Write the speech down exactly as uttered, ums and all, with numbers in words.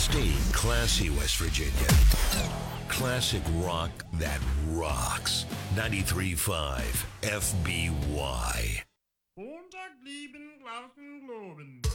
Stay classy, West Virginia. Classic rock that rocks. ninety-three point five F B Y. Montag lieben, Glauben, Globen.